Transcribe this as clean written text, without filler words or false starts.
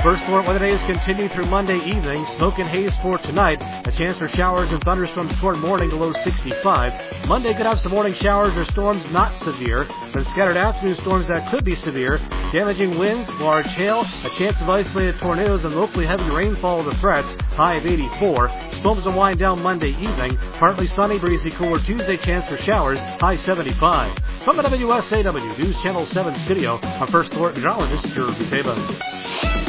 First Alert weather days continue through Monday evening. Smoke and haze for tonight. A chance for showers and thunderstorms toward morning to low 65. Monday could have some morning showers or storms not severe, but scattered afternoon storms that could be severe. Damaging winds, large hail, a chance of isolated tornadoes, and locally heavy rainfall are the threats. High of 84. Storms will wind down Monday evening. Partly sunny, breezy, cooler Tuesday. Chance for showers. High 75. From the WSAW News Channel 7 studio, our First Alert meteorologist, Drew Guteba.